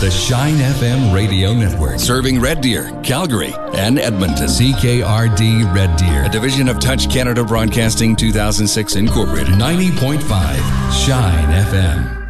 the Shine FM radio network. Serving Red Deer, Calgary, and Edmonton. CKRD Red Deer. A division of Touch Canada Broadcasting 2006 Incorporated. 90.5 Shine FM.